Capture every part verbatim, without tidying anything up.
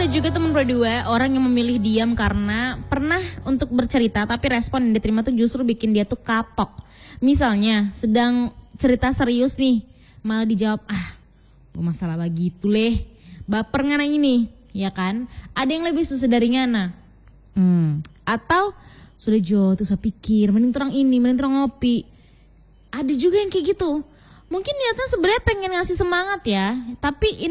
juga teman berdua orang yang memilih diam karena pernah untuk bercerita tapi respon yang diterima tuh justru bikin dia tuh kapok. Misalnya sedang cerita serius nih, malah dijawab ah masalah begitu leh, baper ngana ini, ya kan? Ada yang lebih susah dari ngana. Hmm. Atau sudah jo tuh saya pikir mending terang ini, mending terang ngopi. Ada juga yang kayak gitu. Mungkin niatnya sebenarnya pengen ngasih semangat ya, tapi in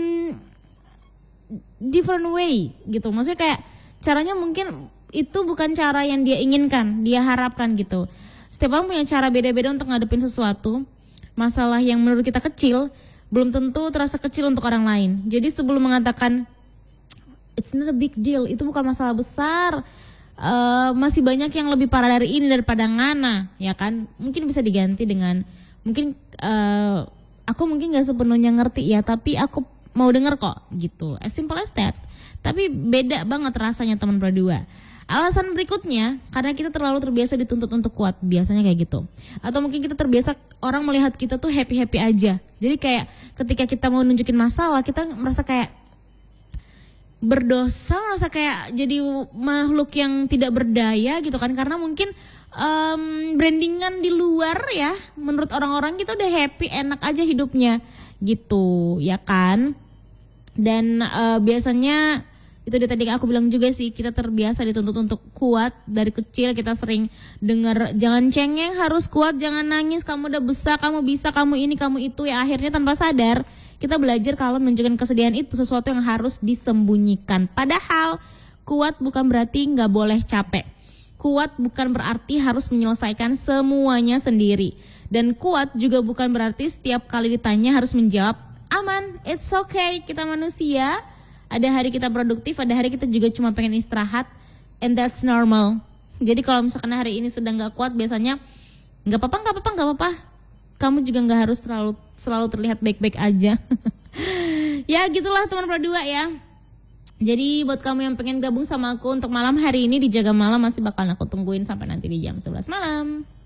different way gitu. Maksudnya kayak caranya mungkin itu bukan cara yang dia inginkan, dia harapkan gitu. Setiap orang punya cara beda-beda untuk ngadepin sesuatu. Masalah yang menurut kita kecil belum tentu terasa kecil untuk orang lain. Jadi sebelum mengatakan it's not a big deal, itu bukan masalah besar, uh, masih banyak yang lebih parah dari ini daripada ngana, ya kan? Mungkin bisa diganti dengan mungkin uh, aku mungkin gak sepenuhnya ngerti ya, tapi aku mau denger kok gitu, as simple as that. Tapi beda banget rasanya teman berdua. Alasan berikutnya karena kita terlalu terbiasa dituntut untuk kuat, biasanya kayak gitu. Atau mungkin kita terbiasa orang melihat kita tuh happy-happy aja. Jadi kayak ketika kita mau nunjukin masalah, kita merasa kayak berdosa, merasa kayak jadi makhluk yang tidak berdaya gitu kan. Karena mungkin um, brandingan di luar ya, menurut orang-orang kita udah happy, enak aja hidupnya gitu, ya kan. Dan uh, biasanya itu dia tadi aku bilang juga sih, kita terbiasa dituntut untuk kuat. Dari kecil kita sering dengar jangan cengeng, harus kuat, jangan nangis, kamu udah besar, kamu bisa, kamu ini, kamu itu. Ya akhirnya tanpa sadar kita belajar kalau menunjukkan kesedihan itu sesuatu yang harus disembunyikan. Padahal kuat bukan berarti gak boleh capek. Kuat bukan berarti harus menyelesaikan semuanya sendiri. Dan kuat juga bukan berarti setiap kali ditanya harus menjawab aman, it's okay, kita manusia. Ada hari kita produktif, ada hari kita juga cuma pengen istirahat, and that's normal. Jadi kalau misalkan hari ini sedang gak kuat, biasanya gak apa-apa, gak apa-apa, gak apa-apa. Kamu juga gak harus terlalu selalu terlihat baik-baik aja. Ya gitulah teman berdua ya. Jadi buat kamu yang pengen gabung sama aku untuk malam hari ini di Jaga Malam, masih bakal aku tungguin sampai nanti di jam sebelas malam.